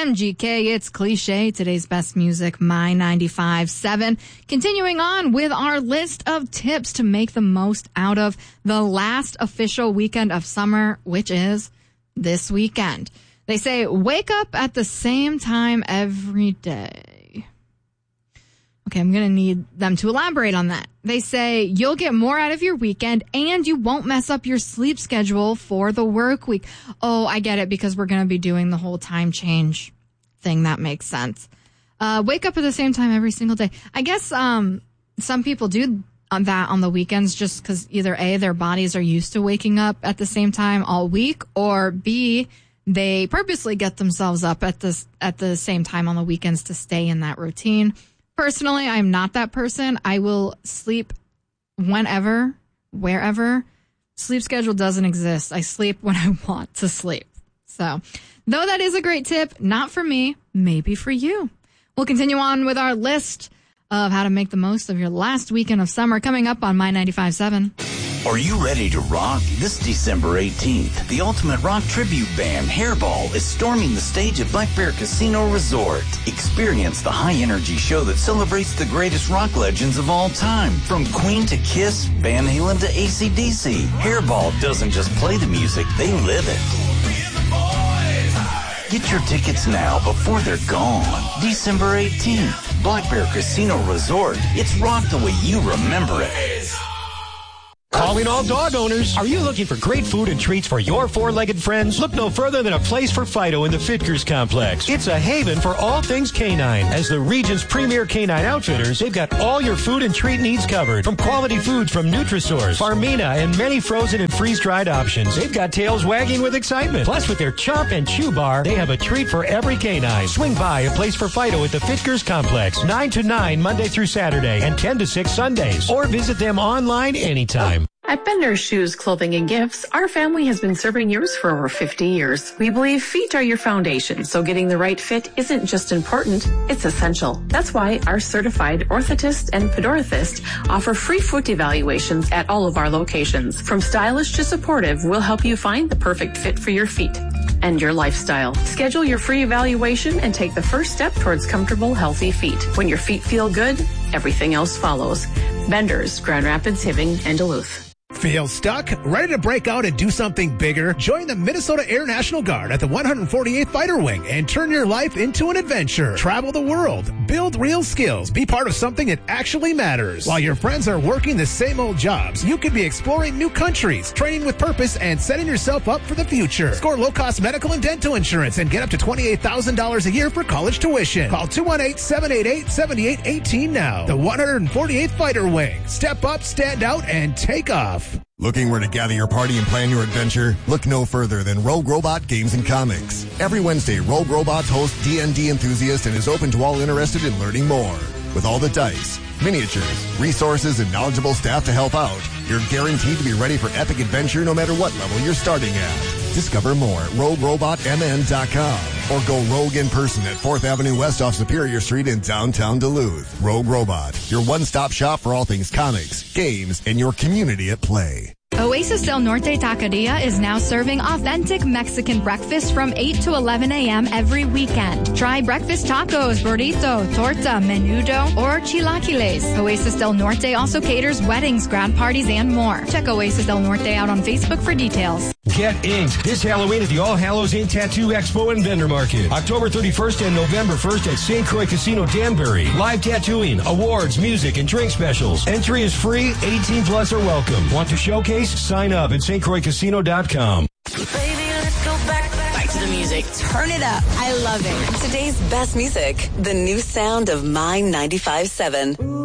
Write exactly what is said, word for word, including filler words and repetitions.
M G K, it's Cliche, today's best music, My ninety-five point seven. Continuing on with our list of tips to make the most out of the last official weekend of summer, which is this weekend. They say, wake up at the same time every day. Okay, I'm going to need them to elaborate on that. They say you'll get more out of your weekend and you won't mess up your sleep schedule for the work week. Oh, I get it, because we're going to be doing the whole time change thing. That makes sense. Uh, wake up at the same time every single day. I guess um, some people do that on the weekends just because either A, their bodies are used to waking up at the same time all week, or B, they purposely get themselves up at this at the same time on the weekends to stay in that routine. Personally, I'm not that person. I will sleep whenever, wherever. Sleep schedule doesn't exist. I sleep when I want to sleep. So, though that is a great tip, not for me, maybe for you. We'll continue on with our list of how to make the most of your last weekend of summer coming up on My ninety-five point seven. Are you ready to rock? This December eighteenth, the ultimate rock tribute band, Hairball, is storming the stage at Black Bear Casino Resort. Experience the high-energy show that celebrates the greatest rock legends of all time. From Queen to Kiss, Van Halen to A C D C, Hairball doesn't just play the music, they live it. Get your tickets now before they're gone. December eighteenth, Black Bear Casino Resort. It's rock the way you remember it. Calling all dog owners. Are you looking for great food and treats for your four-legged friends? Look no further than a place for Fido in the Fitkers Complex. It's a haven for all things canine. As the region's premier canine outfitters, they've got all your food and treat needs covered. From quality foods from Nutrisource, Farmina, and many frozen and freeze-dried options. They've got tails wagging with excitement. Plus, with their Chomp and Chew Bar, they have a treat for every canine. Swing by a place for Fido at the Fitkers Complex, nine to nine Monday through Saturday, and ten to six Sundays. Or visit them online anytime. At Bender's Shoes, Clothing, and Gifts, our family has been serving yours for over fifty years. We believe feet are your foundation, so getting the right fit isn't just important, it's essential. That's why our certified orthotist and podorathist offer free foot evaluations at all of our locations. From stylish to supportive, we'll help you find the perfect fit for your feet and your lifestyle. Schedule your free evaluation and take the first step towards comfortable, healthy feet. When your feet feel good, everything else follows. Bender's, Grand Rapids, Hibbing, and Duluth. Feel stuck? Ready to break out and do something bigger? Join the Minnesota Air National Guard at the one hundred forty-eighth Fighter Wing and turn your life into an adventure. Travel the world, build real skills, be part of something that actually matters. While your friends are working the same old jobs, you could be exploring new countries, training with purpose, and setting yourself up for the future. Score low-cost medical and dental insurance and get up to twenty-eight thousand dollars a year for college tuition. Call two one eight, seven eight eight, seven eight one eight now. The one hundred forty-eighth Fighter Wing. Step up, stand out, and take off. Looking where to gather your party and plan your adventure? Look no further than Rogue Robot Games and Comics. Every Wednesday, Rogue Robots hosts D and D enthusiasts and is open to all interested in learning more. With all the dice, miniatures, resources, and knowledgeable staff to help out, you're guaranteed to be ready for epic adventure no matter what level you're starting at. Discover more at rogue robot m n dot com or go rogue in person at fourth Avenue West off Superior Street in downtown Duluth. Rogue Robot, your one-stop shop for all things comics, games, and your community at play. Oasis Del Norte Taqueria is now serving authentic Mexican breakfast from eight to eleven a.m. every weekend. Try breakfast tacos, burrito, torta, menudo, or chilaquiles. Oasis Del Norte also caters weddings, grad parties, and more. Check Oasis Del Norte out on Facebook for details. Get inked this Halloween at the All Hallows Ink Tattoo Expo and Vendor Market. October thirty-first and November first at Saint Croix Casino Danbury. Live tattooing, awards, music, and drink specials. Entry is free. eighteen plus are welcome. Want to showcase? Sign up at s t croix casino dot com. Baby, let's go back, back to the music. Turn it up. I love it. Today's best music, the new sound of My ninety-five point seven.